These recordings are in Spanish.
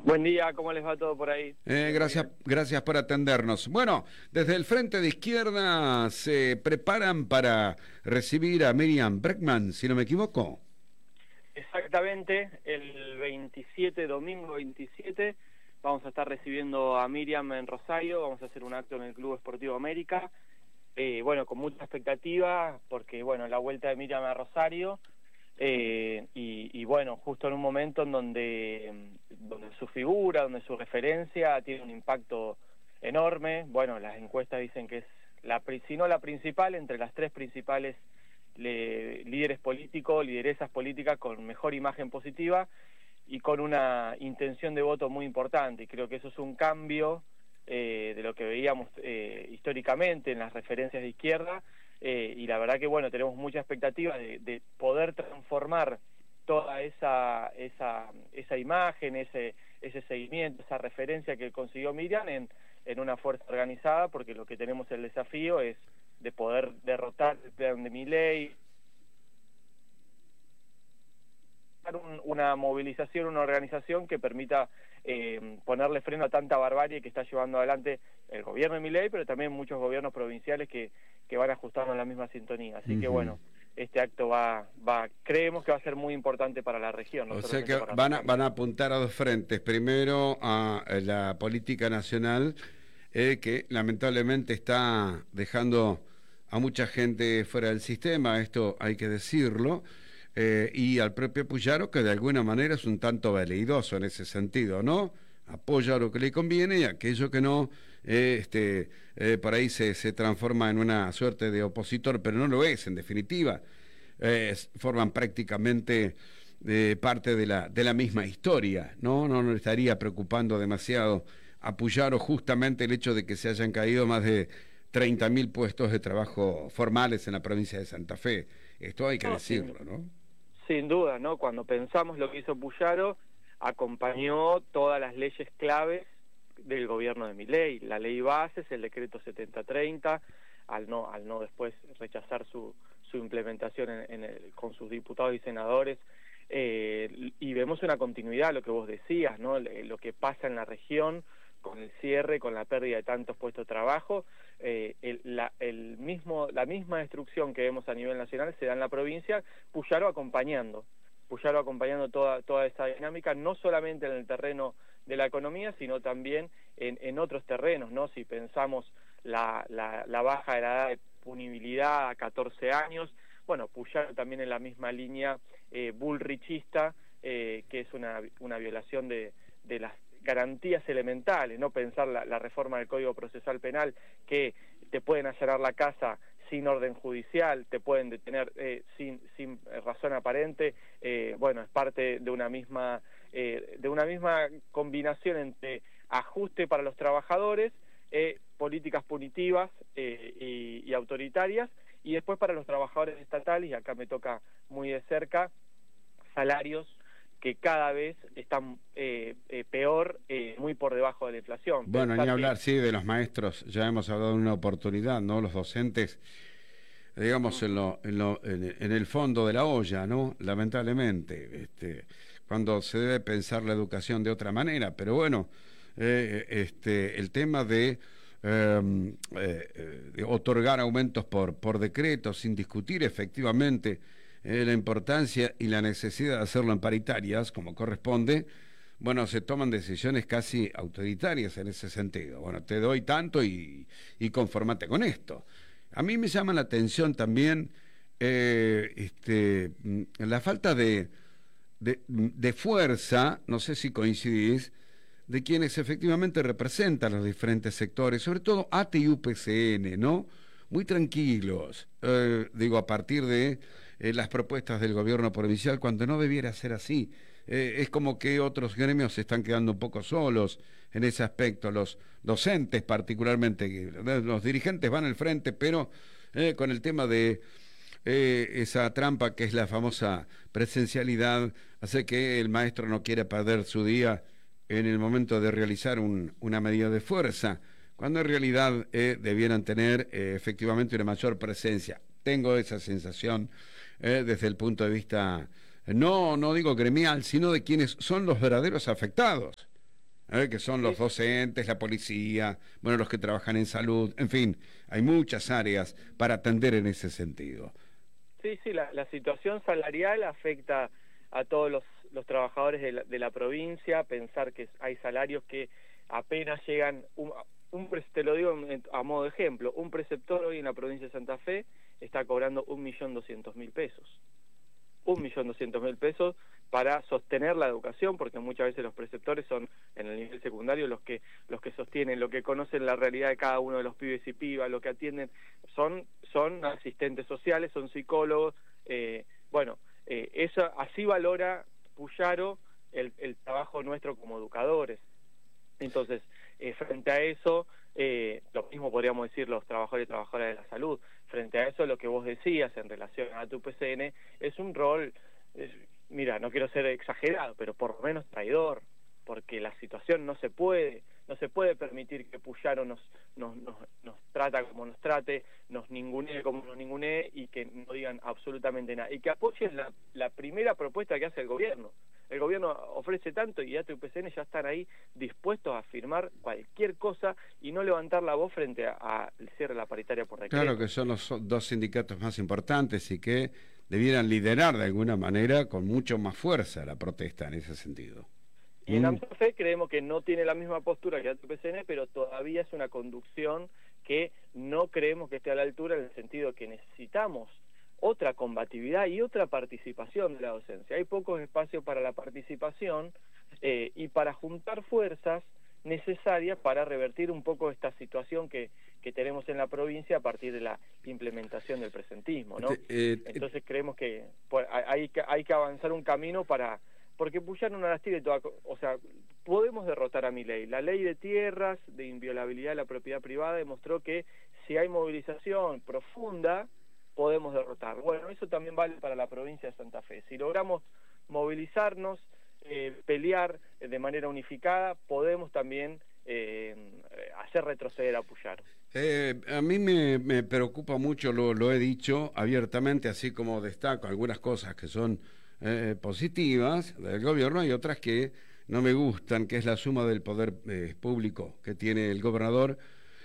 Buen día, ¿cómo les va todo por ahí? Gracias por atendernos. Bueno, desde el Frente de Izquierda se preparan para recibir a Miriam Bregman, si no me equivoco. Exactamente, el 27, domingo 27, vamos a estar recibiendo a Miriam en Rosario, vamos a hacer un acto en el Club Esportivo América, bueno, con mucha expectativa, porque bueno, la vuelta de Miriam a Rosario, y bueno, justo en un momento en donde su figura, donde su referencia tiene un impacto enorme. Bueno, las encuestas dicen que es, si no la principal, entre las tres principales líderes políticos, lideresas políticas con mejor imagen positiva y con una intención de voto muy importante, y creo que eso es un cambio de lo que veíamos históricamente en las referencias de izquierda, y la verdad que bueno, tenemos mucha expectativa de poder transformar toda esa imagen, ese seguimiento, esa referencia que consiguió Miriam en una fuerza organizada, porque lo que tenemos el desafío es de poder derrotar el plan de Milei, una movilización, una organización que permita ponerle freno a tanta barbarie que está llevando adelante el gobierno de Milei, pero también muchos gobiernos provinciales que van ajustando en la misma sintonía. Así que bueno, este acto creemos que va a ser muy importante para la región. O sea que van a apuntar a dos frentes. Primero a la política nacional, que lamentablemente está dejando a mucha gente fuera del sistema, esto hay que decirlo, y al propio Puyaro, que de alguna manera es un tanto veleidoso en ese sentido, ¿no? Apoya lo que le conviene, y aquello que no, por ahí se transforma en una suerte de opositor, pero no lo es, en definitiva. Forman prácticamente parte de la misma historia, ¿no? No nos estaría preocupando demasiado a Puyaro justamente el hecho de que se hayan caído más de 30.000 puestos de trabajo formales en la provincia de Santa Fe. Esto hay que decirlo, ¿no? Sin duda, ¿no? Cuando pensamos lo que hizo Puyaro, acompañó todas las leyes claves del gobierno de Milei, la ley bases, el decreto 7030, al no después rechazar su implementación con sus diputados y senadores, y vemos una continuidad, lo que vos decías, ¿no? Lo que pasa en la región con el cierre, con la pérdida de tantos puestos de trabajo, la misma destrucción que vemos a nivel nacional se da en la provincia, Puyaro acompañando toda esa dinámica, no solamente en el terreno de la economía, sino también en otros terrenos, ¿no? Si pensamos la baja de la edad de punibilidad a 14 años, bueno, Puyaro también en la misma línea bullrichista, que es una violación de las garantías elementales, no pensar la reforma del Código Procesal Penal, que te pueden allanar la casa sin orden judicial, te pueden detener sin razón aparente. Bueno, es parte de una misma combinación entre ajuste para los trabajadores, políticas punitivas y autoritarias, y después para los trabajadores estatales, y acá me toca muy de cerca, salarios que cada vez están peor, muy por debajo de la inflación. Bueno, ni hablar, sí, de los maestros, ya hemos hablado de una oportunidad, ¿no? Los docentes, digamos, en el fondo de la olla, ¿no? Lamentablemente, cuando se debe pensar la educación de otra manera, pero bueno, el tema de otorgar aumentos por decreto, sin discutir efectivamente la importancia y la necesidad de hacerlo en paritarias, como corresponde, bueno, se toman decisiones casi autoritarias en ese sentido. Bueno, te doy tanto y conformate con esto. A mí me llama la atención también la falta de fuerza, no sé si coincidís, de quienes efectivamente representan los diferentes sectores, sobre todo ATE y UPCN, ¿no? Muy tranquilos, a partir de las propuestas del gobierno provincial, cuando no debiera ser así. Es como que otros gremios se están quedando un poco solos en ese aspecto, los docentes particularmente, los dirigentes van al frente, pero con el tema de esa trampa que es la famosa presencialidad, hace que el maestro no quiera perder su día en el momento de realizar una medida de fuerza, cuando en realidad debieran tener efectivamente una mayor presencia. Tengo esa sensación desde el punto de vista, no digo gremial, sino de quienes son los verdaderos afectados. que son los Sí, docentes, la policía, bueno, los que trabajan en salud, en fin, hay muchas áreas para atender en ese sentido. sí, sí, la situación salarial afecta a todos los trabajadores de la provincia. Pensar que hay salarios que apenas llegan, te lo digo a modo de ejemplo, un preceptor hoy en la provincia de Santa Fe está cobrando 1.200.000 pesos. 1.200.000 pesos para sostener la educación, porque muchas veces los preceptores son en el nivel secundario los que sostienen, lo que conocen la realidad de cada uno de los pibes y pibas, lo que atienden, son asistentes sociales, son psicólogos, eso así valora Puyaro el trabajo nuestro como educadores. Entonces, frente a eso, lo mismo podríamos decir los trabajadores y trabajadoras de la salud. Frente a eso, lo que vos decías en relación a tu PCN es un rol, mira, no quiero ser exagerado, pero por lo menos traidor, porque la situación no se puede permitir que Puyaro nos trata como nos trate, nos ningunee como nos ningunee y que no digan absolutamente nada. Y que apoyen la primera propuesta que hace el gobierno. El gobierno ofrece tanto y ATU y PCN ya están ahí dispuestos a firmar cualquier cosa y no levantar la voz frente al cierre de la paritaria por decreto. Claro que son los dos sindicatos más importantes y que debieran liderar de alguna manera con mucho más fuerza la protesta en ese sentido. Y en AMSAFE creemos que no tiene la misma postura que ATU y PCN, pero todavía es una conducción que no creemos que esté a la altura, en el sentido que necesitamos otra combatividad y otra participación de la docencia. Hay pocos espacios para la participación y para juntar fuerzas necesarias para revertir un poco esta situación que tenemos en la provincia a partir de la implementación del presentismo, ¿no? Entonces creemos que hay que avanzar un camino porque Puyaro no las tiene todas, o sea, podemos derrotar a Milei. La ley de tierras, de inviolabilidad de la propiedad privada, demostró que si hay movilización profunda, podemos derrotar. Bueno, eso también vale para la provincia de Santa Fe. Si logramos movilizarnos, pelear de manera unificada, podemos también hacer retroceder a Puyaro. A mí me preocupa mucho, lo he dicho abiertamente, así como destaco algunas cosas que son positivas del gobierno, hay otras que no me gustan, que es la suma del poder público que tiene el gobernador,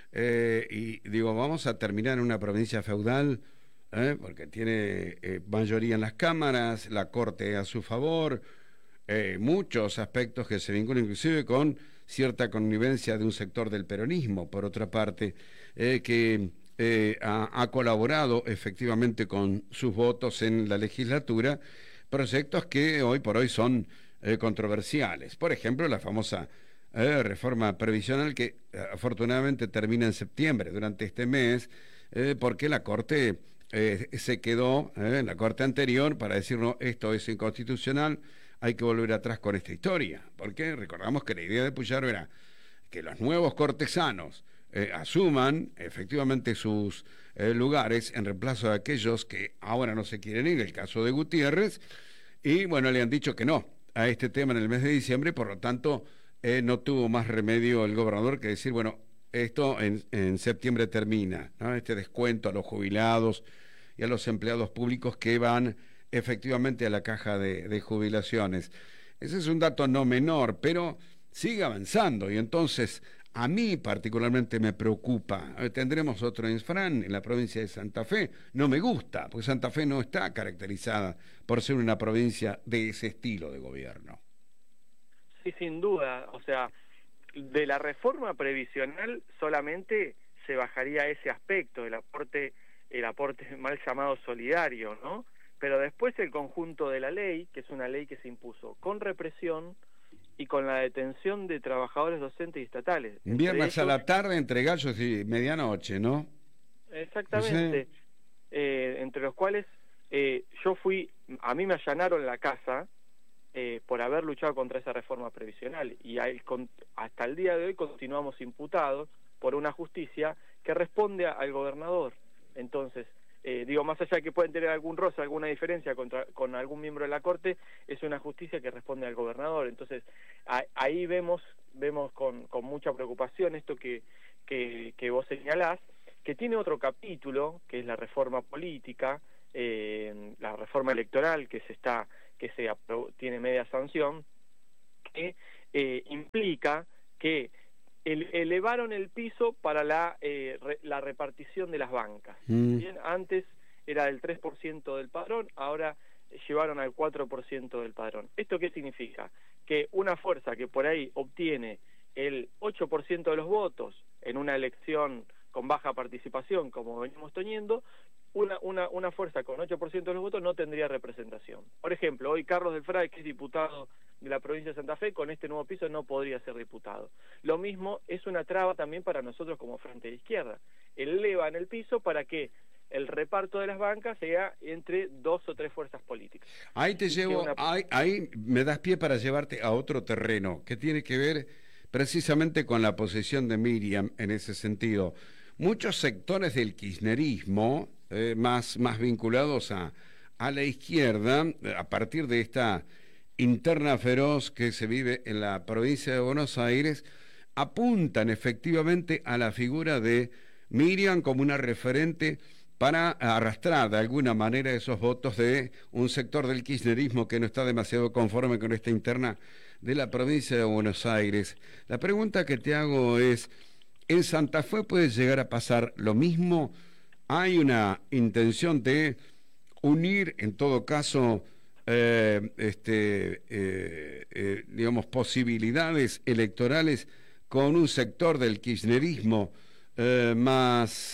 y digo, vamos a terminar en una provincia feudal, porque tiene mayoría en las cámaras, la corte a su favor, muchos aspectos que se vinculan inclusive con cierta connivencia de un sector del peronismo, por otra parte, que ha colaborado efectivamente con sus votos en la legislatura, proyectos que hoy por hoy son controversiales. Por ejemplo, la famosa reforma previsional que afortunadamente termina en septiembre, durante este mes, porque la Corte se quedó en la Corte anterior para decir, no, esto es inconstitucional, hay que volver atrás con esta historia, porque recordamos que la idea de Puyaro era que los nuevos cortesanos asuman efectivamente sus lugares en reemplazo de aquellos que ahora no se quieren ir, el caso de Gutiérrez, y bueno, le han dicho que no a este tema en el mes de diciembre, por lo tanto no tuvo más remedio el gobernador que decir, bueno, esto en septiembre termina, ¿no? Este descuento a los jubilados y a los empleados públicos que van efectivamente a la caja de jubilaciones. Ese es un dato no menor, pero sigue avanzando y entonces a mí particularmente me preocupa. Tendremos otro Infran en la provincia de Santa Fe. No me gusta, porque Santa Fe no está caracterizada por ser una provincia de ese estilo de gobierno. Sí, sin duda. O sea, de la reforma previsional solamente se bajaría ese aspecto, el aporte mal llamado solidario, ¿no? Pero después el conjunto de la ley, que es una ley que se impuso con represión y con la detención de trabajadores docentes y estatales. Viernes a la tarde entre gallos y medianoche, ¿no? Exactamente. Sí. Entre los cuales a mí me allanaron la casa por haber luchado contra esa reforma previsional y hasta el día de hoy continuamos imputados por una justicia que responde al gobernador. Entonces, más allá de que pueden tener algún roce, alguna diferencia con algún miembro de la Corte, es una justicia que responde al gobernador. Entonces, ahí vemos con mucha preocupación esto que vos señalás, que tiene otro capítulo, que es la reforma política, la reforma electoral que tiene media sanción, que implica que elevaron el piso para la repartición de las bancas. Bien, antes era del 3% del padrón, ahora llevaron al 4% del padrón. ¿Esto qué significa? Que una fuerza que por ahí obtiene el 8% de los votos en una elección con baja participación, como venimos teniendo, una fuerza con 8% de los votos no tendría representación. Por ejemplo, hoy Carlos del Frade, que es diputado de la provincia de Santa Fe, con este nuevo piso no podría ser diputado. Lo mismo es una traba también para nosotros como Frente de Izquierda. Elevan el piso para que el reparto de las bancas sea entre 2 o 3 fuerzas políticas. Ahí te llevo, ahí me das pie para llevarte a otro terreno, que tiene que ver precisamente con la posición de Miriam en ese sentido. Muchos sectores del kirchnerismo, más vinculados a la izquierda, a partir de esta interna feroz que se vive en la provincia de Buenos Aires, apuntan efectivamente a la figura de Miriam como una referente para arrastrar de alguna manera esos votos de un sector del kirchnerismo que no está demasiado conforme con esta interna de la provincia de Buenos Aires. La pregunta que te hago es, ¿en Santa Fe puede llegar a pasar lo mismo? ¿Hay una intención de unir, en todo caso, digamos, posibilidades electorales con un sector del kirchnerismo más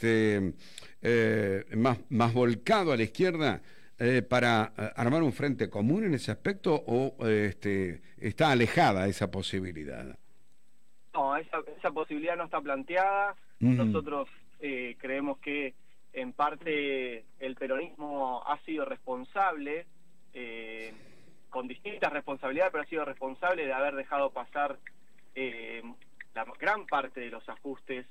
volcado a la izquierda para armar un frente común en ese aspecto, o está alejada esa posibilidad? No, esa posibilidad no está planteada. Nosotros creemos que en parte el peronismo ha sido responsable, con distintas responsabilidades, pero ha sido responsable de haber dejado pasar la gran parte de los ajustes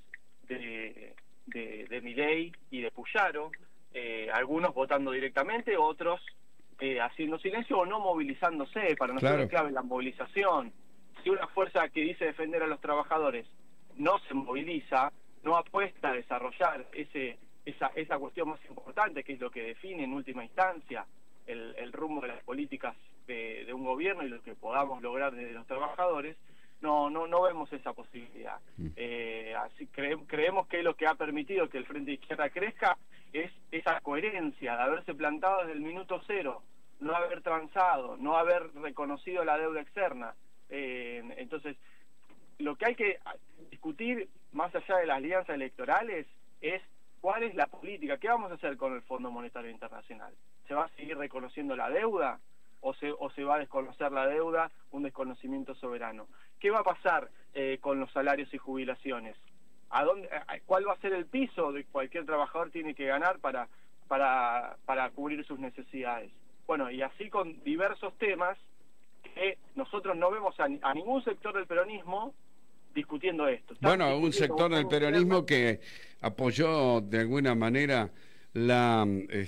de Milei y de Puyaro, algunos votando directamente, otros haciendo silencio o no movilizándose. Para nosotros es clave la movilización. Si una fuerza que dice defender a los trabajadores no se moviliza, no apuesta a desarrollar esa cuestión más importante, que es lo que define en última instancia el rumbo de las políticas de un gobierno y lo que podamos lograr desde los trabajadores, no vemos esa posibilidad. Así creemos que lo que ha permitido que el Frente de Izquierda crezca es esa coherencia de haberse plantado desde el minuto cero, no haber transado, no haber reconocido la deuda externa. Entonces, lo que hay que discutir, más allá de las alianzas electorales, es cuál es la política, qué vamos a hacer con el Fondo Monetario Internacional. ¿Se va a seguir reconociendo la deuda o se va a desconocer la deuda, un desconocimiento soberano? ¿Qué va a pasar con los salarios y jubilaciones? ¿Cuál va a ser el piso de cualquier trabajador tiene que ganar para cubrir sus necesidades? Bueno, y así con diversos temas que nosotros no vemos a ningún sector del peronismo discutiendo esto. Bueno, un sector del peronismo que apoyó de alguna manera la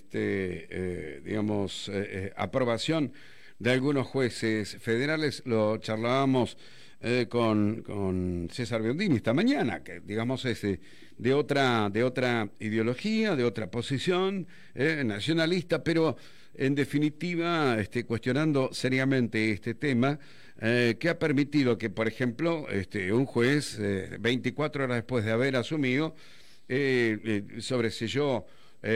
aprobación de algunos jueces federales. Lo charlábamos con César Biondini esta mañana, que digamos es de otra ideología, de otra posición nacionalista, pero en definitiva cuestionando seriamente este tema, que ha permitido que, por ejemplo, un juez 24 horas después de haber asumido sobreseyó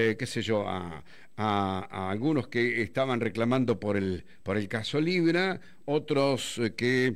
a algunos que estaban reclamando por el caso Libra, otros que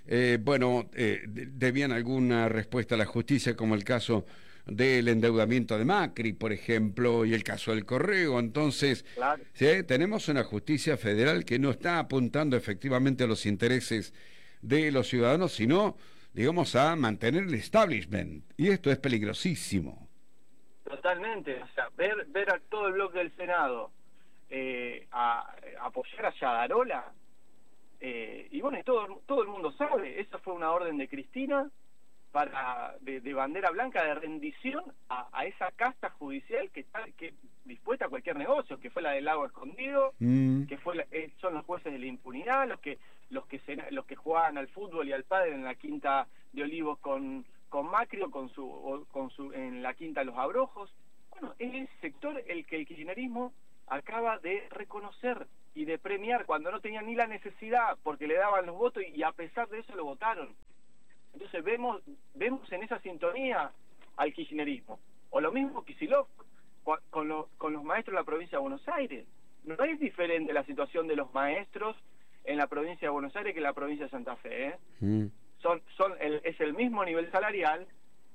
debían alguna respuesta a la justicia, como el caso del endeudamiento de Macri, por ejemplo, y el caso del Correo. Entonces, claro, ¿sí? Tenemos una justicia federal que no está apuntando efectivamente a los intereses de los ciudadanos, sino, digamos, a mantener el establishment, y esto es peligrosísimo. Totalmente, o sea, ver a todo el bloque del Senado a apoyar a Yadarola, y bueno, y todo el mundo sabe, esa fue una orden de Cristina de bandera blanca, de rendición a esa casta judicial que dispuesta a cualquier negocio, que fue la del lago escondido, que son los jueces de la impunidad, los que jugaban al fútbol y al pádel en la Quinta de Olivos con Macri, o en la Quinta Los Abrojos. Bueno, es ese sector el que el kirchnerismo acaba de reconocer y de premiar cuando no tenían ni la necesidad, porque le daban los votos y a pesar de eso lo votaron. Entonces vemos en esa sintonía al kirchnerismo. O lo mismo Kicillof con los maestros de la provincia de Buenos Aires. No es diferente la situación de los maestros en la provincia de Buenos Aires que en la provincia de Santa Fe, ¿eh? Es el mismo nivel salarial,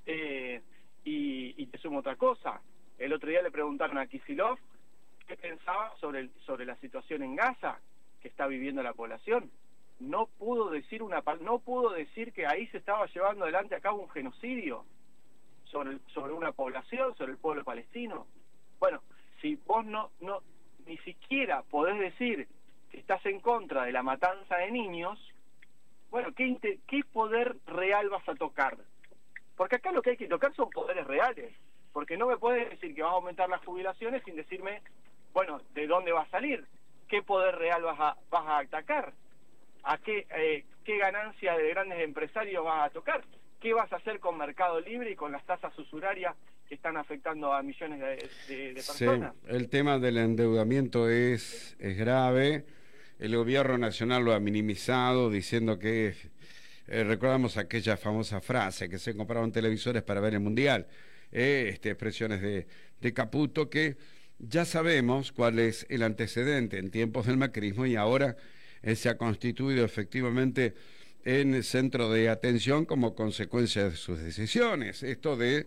y te sumo otra cosa. El otro día le preguntaron a Kicillof qué pensaba sobre la situación en Gaza que está viviendo la población. No pudo decir que ahí se estaba llevando adelante a cabo un genocidio sobre una población, sobre el pueblo palestino. Bueno, si vos ni siquiera podés decir que estás en contra de la matanza de niños, bueno, ¿qué poder real vas a tocar? Porque acá lo que hay que tocar son poderes reales, porque no me puedes decir que vas a aumentar las jubilaciones sin decirme, bueno, ¿de dónde va a salir? ¿Qué poder real vas a atacar? ¿A qué ganancia de grandes empresarios vas a tocar? ¿Qué vas a hacer con Mercado Libre y con las tasas usurarias que están afectando a millones de personas? Sí, el tema del endeudamiento es grave. El gobierno nacional lo ha minimizado diciendo que recordamos aquella famosa frase que se compraban televisores para ver el Mundial, expresiones de Caputo, que ya sabemos cuál es el antecedente en tiempos del macrismo y ahora se ha constituido efectivamente en centro de atención como consecuencia de sus decisiones. Esto de,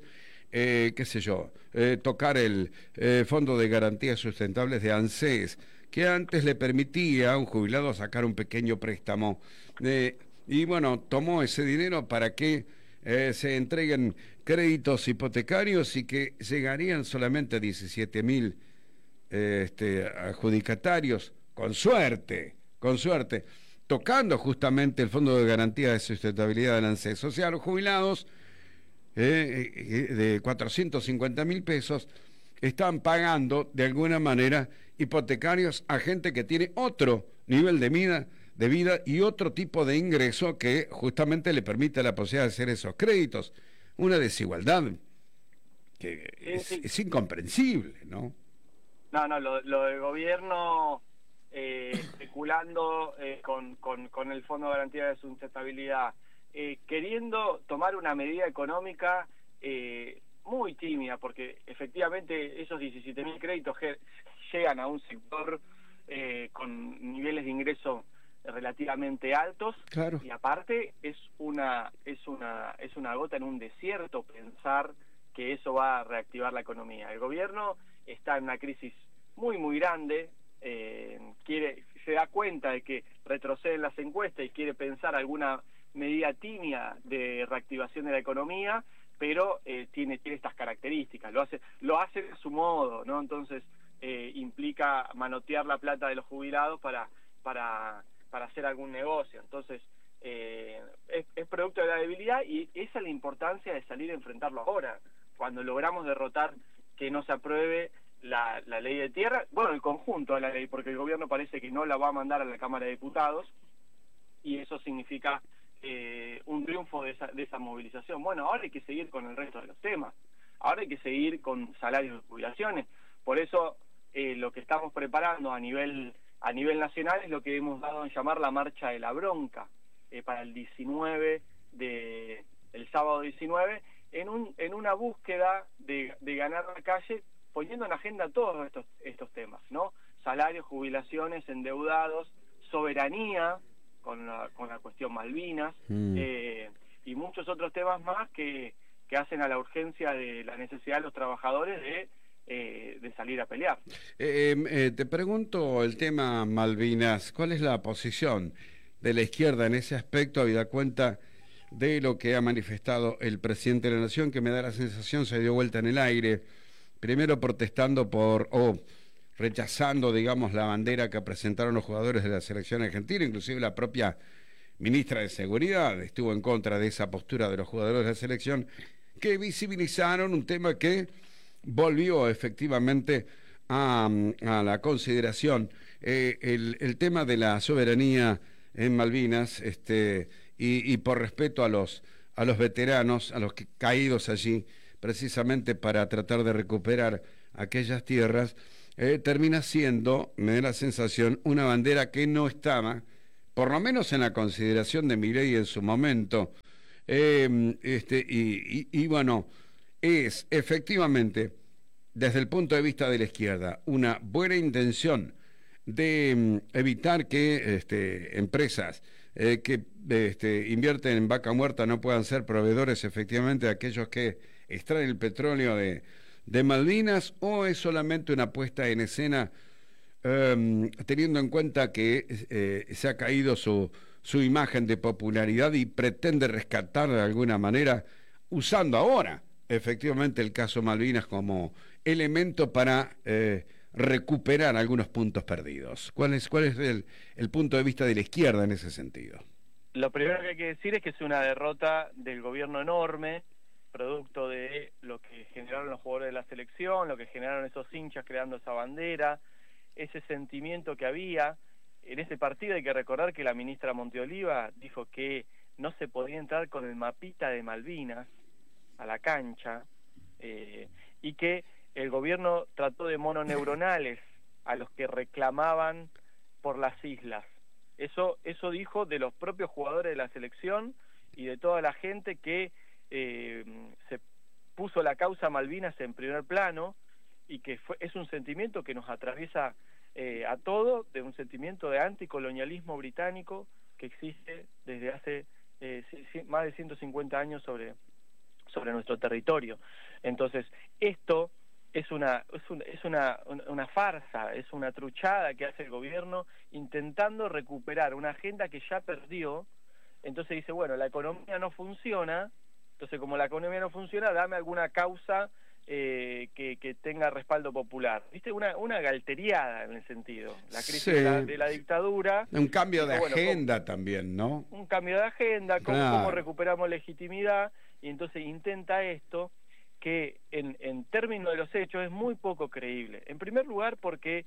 tocar el Fondo de Garantías Sustentables de ANSES, que antes le permitía a un jubilado sacar un pequeño préstamo. Y bueno, tomó ese dinero para que se entreguen créditos hipotecarios y que llegarían solamente 17.000 adjudicatarios, con suerte, tocando justamente el Fondo de Garantía de Sustentabilidad del ANSES. O sea, los jubilados de 450.000 pesos están pagando de alguna manera hipotecarios a gente que tiene otro nivel de vida y otro tipo de ingreso que justamente le permite la posibilidad de hacer esos créditos. Una desigualdad que es incomprensible, ¿no? No, lo del gobierno especulando con el Fondo de Garantía de Sustentabilidad, queriendo tomar una medida económica muy tímida, porque efectivamente esos 17.000 créditos llegan a un sector con niveles de ingreso relativamente altos. Claro. Y aparte es una gota en un desierto pensar que eso va a reactivar la economía. El gobierno está en una crisis muy grande, se da cuenta de que retroceden las encuestas y quiere pensar alguna medida tímida de reactivación de la economía, pero tiene estas características, lo hace a su modo, ¿no? Entonces implica manotear la plata de los jubilados para hacer algún negocio. Entonces es producto de la debilidad, y esa es la importancia de salir a enfrentarlo ahora, cuando logramos derrotar que no se apruebe la ley de tierra, bueno, el conjunto de la ley, porque el gobierno parece que no la va a mandar a la Cámara de Diputados, y eso significa un triunfo de esa movilización. Bueno, ahora hay que seguir con el resto de los temas, ahora hay que seguir con salarios de jubilaciones. Por eso lo que estamos preparando a nivel nacional es lo que hemos dado en llamar la Marcha de la Bronca, para el 19 el sábado 19, en una búsqueda de ganar la calle, poniendo en agenda todos estos temas, ¿no? Salarios, jubilaciones, endeudados, soberanía, con la cuestión Malvinas, y muchos otros temas más que hacen a la urgencia de la necesidad de los trabajadores de salir a pelear. Te pregunto el tema Malvinas, ¿cuál es la posición de la izquierda en ese aspecto, habida cuenta de lo que ha manifestado el presidente de la Nación, que me da la sensación se dio vuelta en el aire, primero protestando rechazando, digamos, la bandera que presentaron los jugadores de la selección argentina, inclusive la propia ministra de Seguridad estuvo en contra de esa postura de los jugadores de la selección, que visibilizaron un tema que volvió efectivamente a la consideración, el tema de la soberanía en Malvinas, y por respeto a los veteranos, a los caídos allí, precisamente para tratar de recuperar aquellas tierras. termina siendo, me da la sensación, una bandera que no estaba, por lo menos en la consideración de Milei en su momento. Y bueno, es efectivamente, desde el punto de vista de la izquierda, una buena intención de evitar que empresas que invierten en vaca muerta no puedan ser proveedores efectivamente de aquellos que extraen el petróleo de Malvinas, o es solamente una puesta en escena teniendo en cuenta que se ha caído su imagen de popularidad y pretende rescatar de alguna manera, usando ahora efectivamente el caso Malvinas como elemento para recuperar algunos puntos perdidos? ¿Cuál es el punto de vista de la izquierda en ese sentido? Lo primero que hay que decir es que es una derrota del gobierno enorme, producto de lo que generaron los jugadores de la selección, lo que generaron esos hinchas creando esa bandera, ese sentimiento que había. En ese partido hay que recordar que la ministra Monteoliva dijo que no se podía entrar con el mapita de Malvinas a la cancha, y que el gobierno trató de mononeuronales a los que reclamaban por las islas. Eso dijo de los propios jugadores de la selección y de toda la gente que se puso la causa Malvinas en primer plano, y que es un sentimiento que nos atraviesa a todos, de un sentimiento de anticolonialismo británico que existe desde hace más de 150 años sobre nuestro territorio. Entonces, esto es una farsa, es una truchada que hace el gobierno intentando recuperar una agenda que ya perdió. Entonces dice, bueno, la economía no funciona, entonces como la economía no funciona, dame alguna causa que tenga respaldo popular. ¿Viste? Una galteriada en el sentido. La crisis Sí. de la dictadura. Un cambio de bueno, agenda también, ¿no? Un cambio de agenda, Claro. cómo recuperamos legitimidad, y entonces intenta esto que en términos de los hechos es muy poco creíble. En primer lugar porque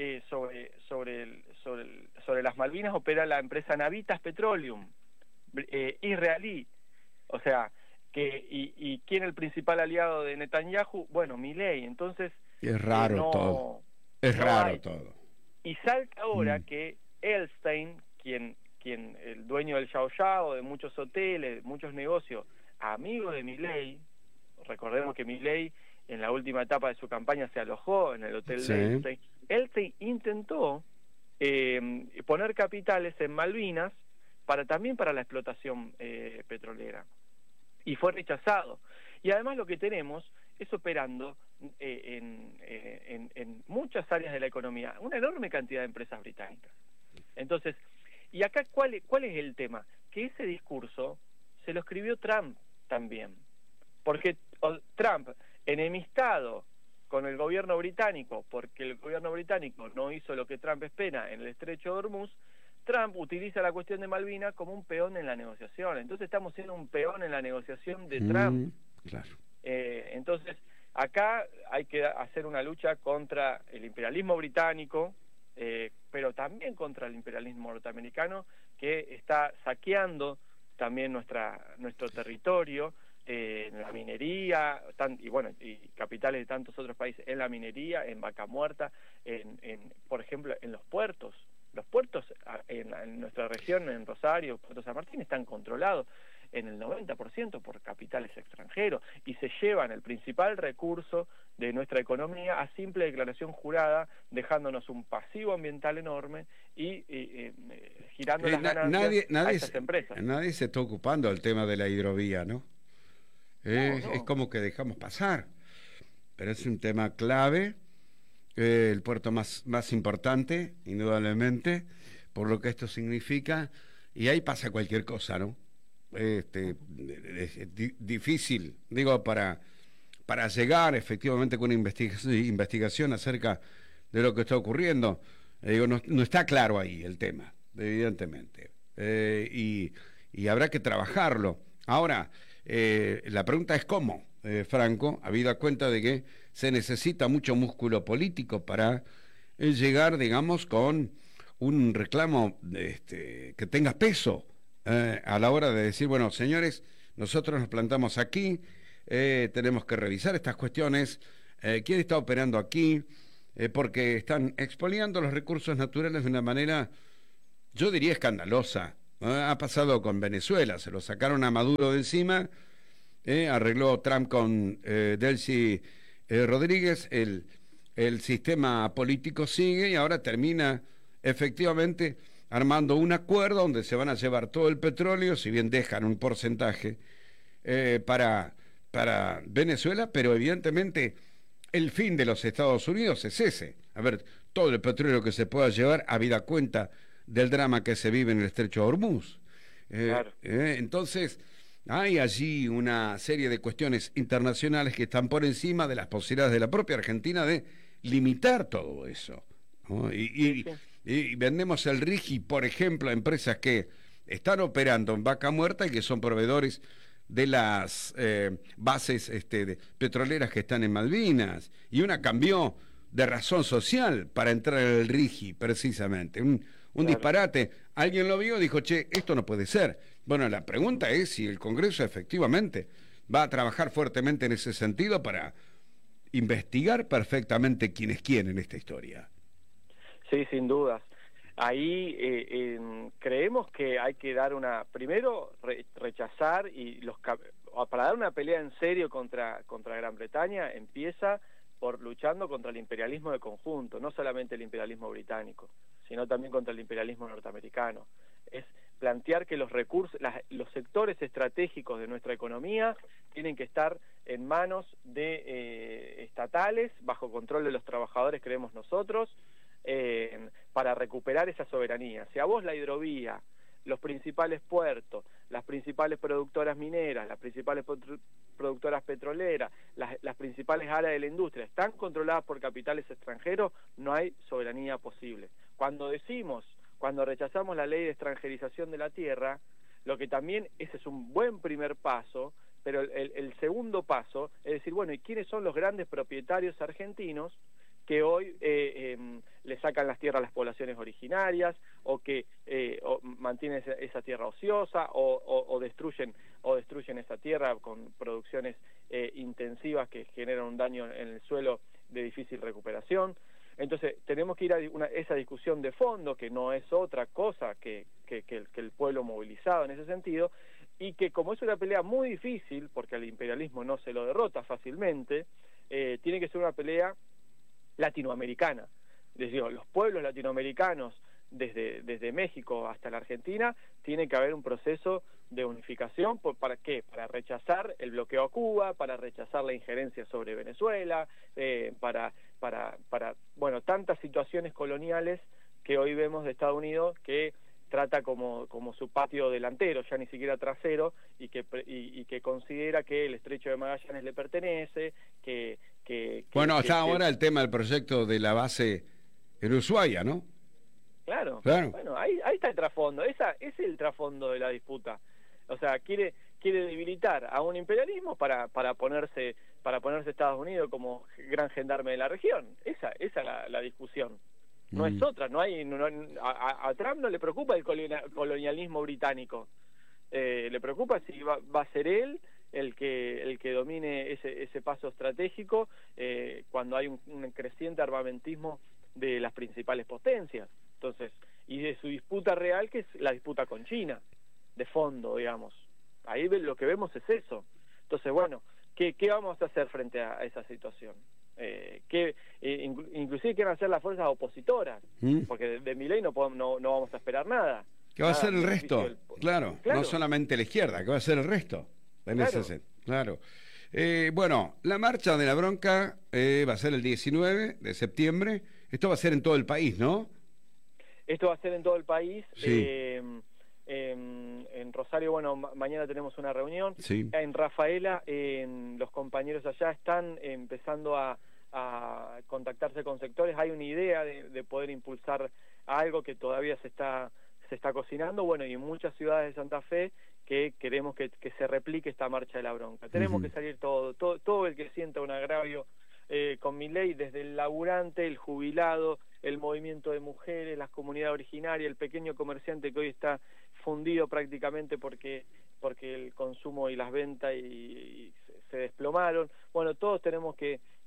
sobre las Malvinas opera la empresa Navitas Petroleum, israelí. O sea, y ¿quién es el principal aliado de Netanyahu? Bueno, Milei. Entonces Es raro todo. Es raro todo. Y salta ahora que Elstein, quien el dueño del Yao Yao, de muchos hoteles, muchos negocios, amigo de Milei, recordemos que Milei en la última etapa de su campaña se alojó en el hotel de Elstein. Elstein intentó poner capitales en Malvinas también para la explotación petrolera, y fue rechazado. Y además lo que tenemos es operando en muchas áreas de la economía una enorme cantidad de empresas británicas. Entonces, y acá ¿cuál es el tema? Que ese discurso se lo escribió Trump también, porque Trump, enemistado con el gobierno británico, porque el gobierno británico no hizo lo que Trump espera en el estrecho de Hormuz, Trump utiliza la cuestión de Malvinas como un peón en la negociación. Entonces estamos siendo un peón en la negociación de Trump. Claro. Entonces, acá hay que hacer una lucha contra el imperialismo británico, pero también contra el imperialismo norteamericano, que está saqueando también nuestro territorio, en la minería, y capitales de tantos otros países, en la minería, en Vaca Muerta, por ejemplo, en los puertos. Los puertos en nuestra región, en Rosario, Puerto San Martín, están controlados en el 90% por capitales extranjeros, y se llevan el principal recurso de nuestra economía a simple declaración jurada, dejándonos un pasivo ambiental enorme y girando las ganancias a estas empresas. Nadie se está ocupando del tema de la hidrovía, ¿no? No. Es como que dejamos pasar, pero es un tema clave. El puerto más importante, indudablemente, por lo que esto significa, y ahí pasa cualquier cosa, ¿no? Es difícil, digo, para llegar efectivamente con una investigación acerca de lo que está ocurriendo. Digo, no está claro ahí el tema, evidentemente, y habrá que trabajarlo. Ahora, la pregunta es cómo, Franco, habida cuenta de que se necesita mucho músculo político para llegar, digamos, con un reclamo que tenga peso a la hora de decir, bueno, señores, nosotros nos plantamos aquí, tenemos que revisar estas cuestiones, quién está operando aquí, porque están expoliando los recursos naturales de una manera, yo diría, escandalosa. Ha pasado con Venezuela, se lo sacaron a Maduro de encima, arregló Trump con Delcy Rodríguez, el sistema político sigue y ahora termina efectivamente armando un acuerdo donde se van a llevar todo el petróleo, si bien dejan un porcentaje para Venezuela, pero evidentemente el fin de los Estados Unidos es ese. A ver, todo el petróleo que se pueda llevar, habida cuenta del drama que se vive en el estrecho de Hormuz. Claro. Entonces, hay allí una serie de cuestiones internacionales que están por encima de las posibilidades de la propia Argentina de limitar todo eso, ¿no? Y vendemos el RIGI, por ejemplo, a empresas que están operando en Vaca Muerta y que son proveedores de las bases petroleras que están en Malvinas, y una cambió de razón social para entrar en el RIGI, precisamente, un Claro. disparate. Alguien lo vio y dijo, che, esto no puede ser. Bueno, la pregunta es si el Congreso efectivamente va a trabajar fuertemente en ese sentido para investigar perfectamente quién es quién en esta historia. Sí, sin dudas. Ahí creemos que hay que dar primero rechazar para dar una pelea en serio contra Gran Bretaña empieza por luchando contra el imperialismo de conjunto, no solamente el imperialismo británico, sino también contra el imperialismo norteamericano. Es plantear que los recursos, los sectores estratégicos de nuestra economía tienen que estar en manos de estatales, bajo control de los trabajadores, creemos nosotros, para recuperar esa soberanía. Si a vos la hidrovía, los principales puertos, las principales productoras mineras, las principales productoras petroleras, las principales áreas de la industria están controladas por capitales extranjeros, no hay soberanía posible. Cuando rechazamos la ley de extranjerización de la tierra, lo que también, ese es un buen primer paso, pero el segundo paso es decir, bueno, ¿y quiénes son los grandes propietarios argentinos que hoy le sacan las tierras a las poblaciones originarias, o que mantienen esa tierra ociosa, o destruyen esa tierra con producciones intensivas que generan un daño en el suelo de difícil recuperación? Entonces tenemos que ir a esa discusión de fondo, que no es otra cosa que el pueblo movilizado en ese sentido, y que como es una pelea muy difícil, porque al imperialismo no se lo derrota fácilmente, tiene que ser una pelea latinoamericana. Les digo, los pueblos latinoamericanos, desde México hasta la Argentina, tiene que haber un proceso de unificación. ¿Para qué? Para rechazar el bloqueo a Cuba, para rechazar la injerencia sobre Venezuela, para tantas situaciones coloniales que hoy vemos de Estados Unidos, que trata como su patio delantero, ya ni siquiera trasero, y que considera que el estrecho de Magallanes le pertenece, bueno, está ahora el tema del proyecto de la base en Ushuaia, ¿no? Claro. Bueno, ahí está el trasfondo, ese es el trasfondo de la disputa. O sea, quiere debilitar a un imperialismo para ponerse Estados Unidos como gran gendarme de la región. Esa es la discusión. No es otra, a Trump no le preocupa el colonialismo británico. Le preocupa si va a ser él el que domine ese paso estratégico cuando hay un creciente armamentismo de las principales potencias. Entonces, y de su disputa real, que es la disputa con China, de fondo, digamos. Ahí lo que vemos es eso. Entonces, bueno, ¿qué vamos a hacer frente a esa situación? Inclusive quieren hacer las fuerzas opositoras, porque de Milei no vamos a esperar nada. ¿Qué va a ser el resto? Claro, no solamente la izquierda, ¿qué va a ser el resto? Claro. Bueno, la marcha de la bronca va a ser el 19 de septiembre. Esto va a ser en todo el país, ¿no? Esto va a ser en todo el país. Sí. En Rosario, bueno, mañana tenemos una reunión. Sí. En Rafaela, los compañeros allá están empezando a contactarse con sectores. Hay una idea de poder impulsar algo que todavía se está cocinando, bueno, y en muchas ciudades de Santa Fe que queremos que se replique esta marcha de la bronca. Tenemos que salir todo el que sienta un agravio con Milei, desde el laburante, el jubilado, el movimiento de mujeres, las comunidades originarias, el pequeño comerciante que hoy está fundido prácticamente porque el consumo y las ventas se desplomaron. Bueno, todos tenemos que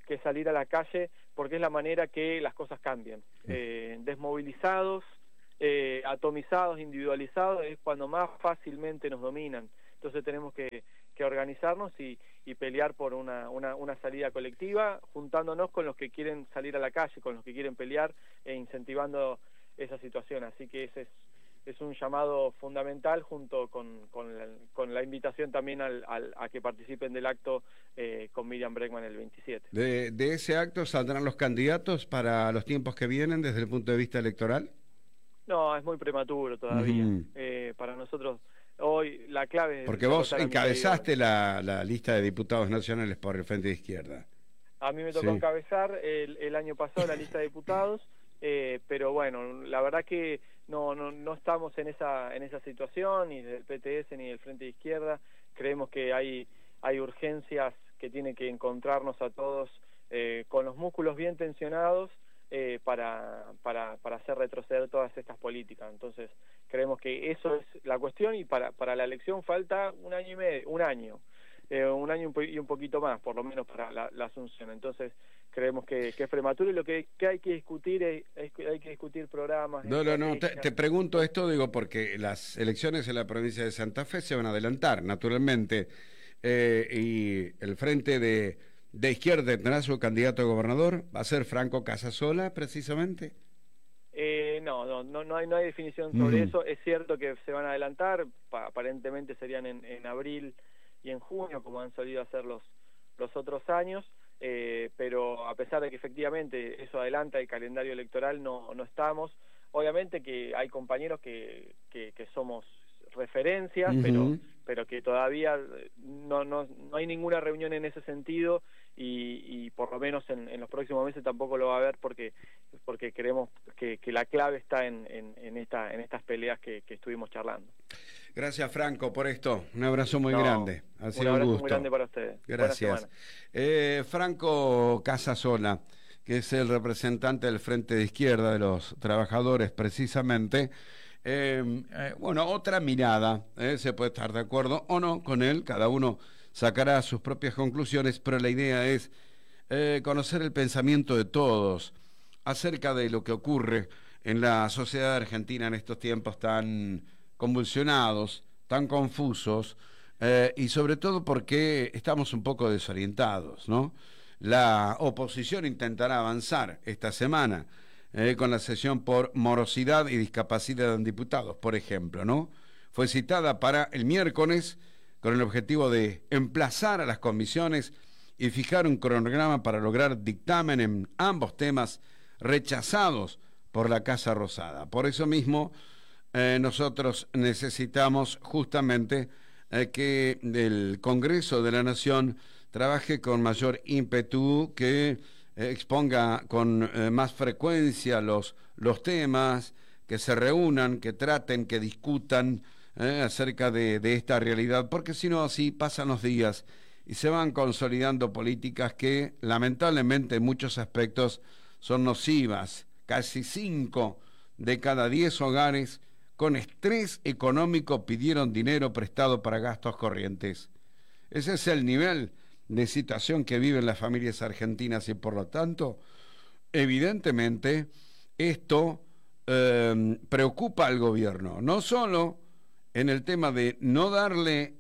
salir a la calle, porque es la manera que las cosas cambien. Desmovilizados, atomizados, individualizados, es cuando más fácilmente nos dominan. Entonces tenemos que organizarnos y pelear por una salida colectiva, juntándonos con los que quieren salir a la calle, con los que quieren pelear e incentivando esa situación. Así que ese es un llamado fundamental, junto con la invitación también a que participen del acto con Miriam Bregman el 27. ¿De ese acto saldrán los candidatos para los tiempos que vienen desde el punto de vista electoral? No, es muy prematuro todavía. Para nosotros hoy la clave es... Porque vos encabezaste la lista de diputados nacionales por el Frente de Izquierda. A mí me tocó encabezar el año pasado la lista de diputados, pero bueno, la verdad que no estamos en esa situación, ni del PTS ni del Frente de Izquierda. Creemos que hay urgencias que tienen que encontrarnos a todos con los músculos bien tensionados, para hacer retroceder todas estas políticas. Entonces creemos que eso es la cuestión, y para la elección falta un año y medio, un año y un poquito más, por lo menos para la asunción. Entonces creemos que es prematuro, y lo que hay que discutir hay que discutir programas. No, te pregunto esto, digo, porque las elecciones en la provincia de Santa Fe se van a adelantar, naturalmente, y el Frente de Izquierda tendrá su candidato a gobernador. ¿Va a ser Franco Casasola, precisamente? No hay definición sobre eso. Es cierto que se van a adelantar, aparentemente serían en abril y en junio, como han solido hacer los otros años, pero a pesar de que efectivamente eso adelanta el calendario electoral, no estamos. Obviamente que hay compañeros que somos referencias, pero que todavía no hay ninguna reunión en ese sentido, y por lo menos en los próximos meses tampoco lo va a haber, porque creemos que la clave está en estas peleas que estuvimos charlando. Gracias, Franco, por esto. Un abrazo muy grande. Ha sido un gusto. Muy grande para ustedes. Gracias. Franco Casasola, que es el representante del Frente de Izquierda de los Trabajadores, precisamente. Bueno, otra mirada, se puede estar de acuerdo o no con él, cada uno sacará sus propias conclusiones, pero la idea es conocer el pensamiento de todos acerca de lo que ocurre en la sociedad argentina en estos tiempos tan convulsionados, tan confusos, y sobre todo porque estamos un poco desorientados, ¿no? La oposición intentará avanzar esta semana con la sesión por morosidad y discapacidad en diputados, por ejemplo, ¿no? Fue citada para el miércoles con el objetivo de emplazar a las comisiones y fijar un cronograma para lograr dictamen en ambos temas rechazados por la Casa Rosada. Por eso mismo, nosotros necesitamos justamente que el Congreso de la Nación trabaje con mayor ímpetu, que exponga con más frecuencia los temas, que se reúnan, que traten, que discutan acerca de esta realidad, porque si no, así pasan los días y se van consolidando políticas que lamentablemente en muchos aspectos son nocivas. Casi 5 de cada 10 hogares con estrés económico pidieron dinero prestado para gastos corrientes. Ese es el nivel de situación que viven las familias argentinas, y por lo tanto, evidentemente, esto preocupa al gobierno, no solo en el tema de no darle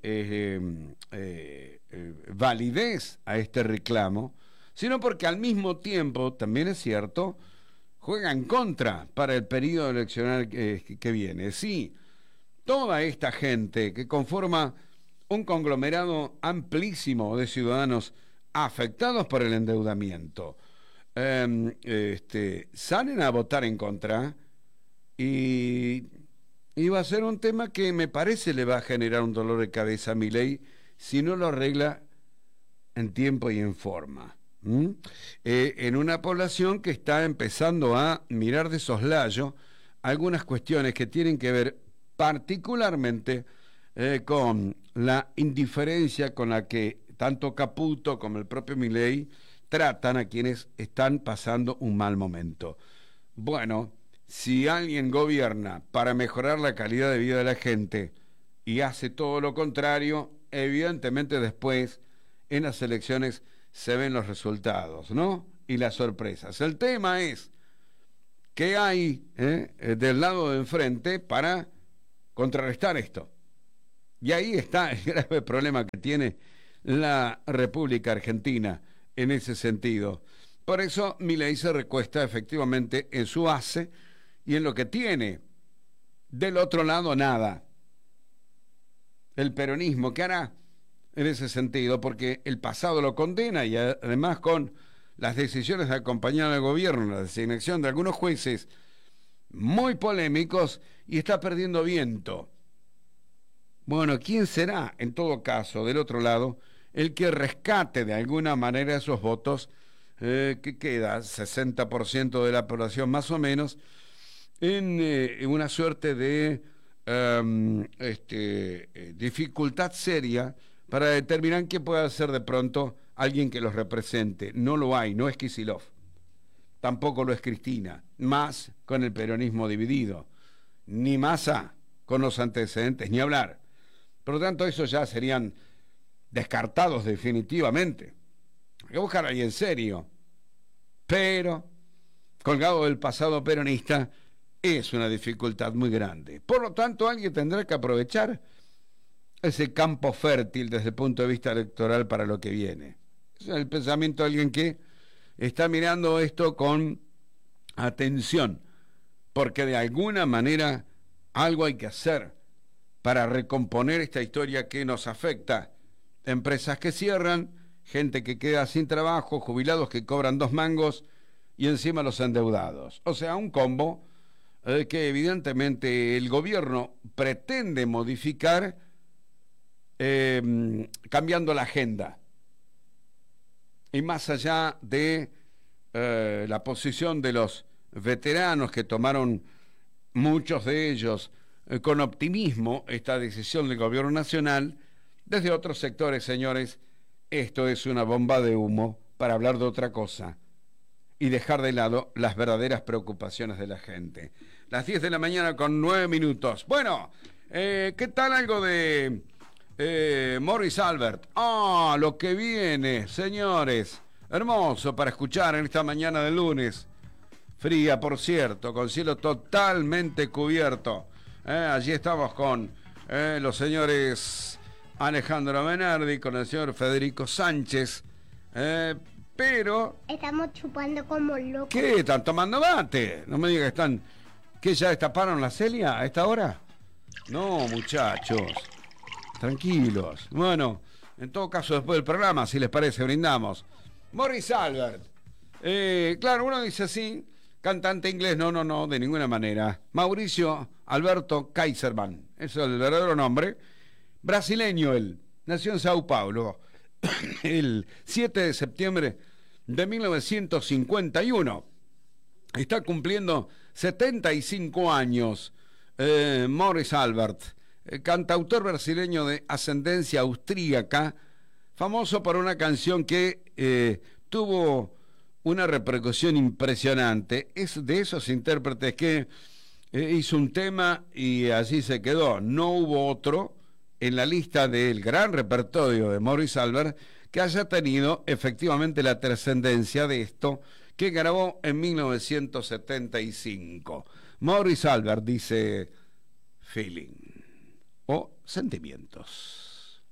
validez a este reclamo, sino porque al mismo tiempo, también es cierto, juega en contra para el periodo electoral que viene. Sí, toda esta gente que conforma un conglomerado amplísimo de ciudadanos afectados por el endeudamiento, salen a votar en contra, y va a ser un tema que me parece le va a generar un dolor de cabeza a Milei si no lo arregla en tiempo y en forma. En una población que está empezando a mirar de soslayo algunas cuestiones que tienen que ver particularmente con la indiferencia con la que tanto Caputo como el propio Milei tratan a quienes están pasando un mal momento. Bueno, si alguien gobierna para mejorar la calidad de vida de la gente y hace todo lo contrario, evidentemente después en las elecciones se ven los resultados, ¿no? Y las sorpresas. El tema es qué hay del lado de enfrente para contrarrestar esto. Y ahí está el grave problema que tiene la República Argentina en ese sentido. Por eso Milei se recuesta efectivamente en su base y en lo que tiene. Del otro lado, nada. El peronismo, ¿qué hará en ese sentido? Porque el pasado lo condena y además con las decisiones de acompañar al gobierno, la designación de algunos jueces muy polémicos, y está perdiendo viento. Bueno, ¿quién será, en todo caso, del otro lado, el que rescate de alguna manera esos votos, que queda 60% de la población más o menos, en una suerte de dificultad seria para determinar qué puede hacer de pronto alguien que los represente? No lo hay, no es Kicillof, tampoco lo es Cristina, más con el peronismo dividido, ni Massa con los antecedentes, ni hablar. Por lo tanto, esos ya serían descartados definitivamente. Hay que buscar a alguien serio, pero colgado del pasado peronista es una dificultad muy grande. Por lo tanto, alguien tendrá que aprovechar ese campo fértil desde el punto de vista electoral para lo que viene. Es el pensamiento de alguien que está mirando esto con atención, porque de alguna manera algo hay que hacer para recomponer esta historia que nos afecta. Empresas que cierran, gente que queda sin trabajo, jubilados que cobran 2 mangos y encima los endeudados. O sea, un combo que evidentemente el gobierno pretende modificar cambiando la agenda. Y más allá de la posición de los veteranos que tomaron, muchos de ellos, con optimismo esta decisión del gobierno nacional, desde otros sectores, señores, esto es una bomba de humo para hablar de otra cosa y dejar de lado las verdaderas preocupaciones de la gente. Las 10 de la mañana con 9 minutos. Bueno, ¿qué tal algo de Morris Albert? Lo que viene, señores. Hermoso para escuchar en esta mañana de lunes. Fría, por cierto, con cielo totalmente cubierto. Allí estamos con los señores Alejandro Menardi, con el señor Federico Sánchez. Pero... estamos chupando como locos. ¿Qué? ¿Están tomando mate? No me digan que están... ¿Qué, ya destaparon la Celia a esta hora? No, muchachos. Tranquilos. Bueno, en todo caso, después del programa, si les parece, brindamos. Morris Albert. Claro, uno dice así, cantante inglés. No, de ninguna manera. Mauricio Alberto Kaiserman. Ese es el verdadero nombre. Brasileño él. Nació en Sao Paulo el 7 de septiembre de 1951. Está cumpliendo 75 años. Morris Albert, cantautor brasileño de ascendencia austríaca, famoso por una canción que tuvo una repercusión impresionante. Es de esos intérpretes que hizo un tema y así se quedó. No hubo otro en la lista del gran repertorio de Morris Albert que haya tenido efectivamente la trascendencia de esto que grabó en 1975. Morris Albert dice Feeling o Sentimientos.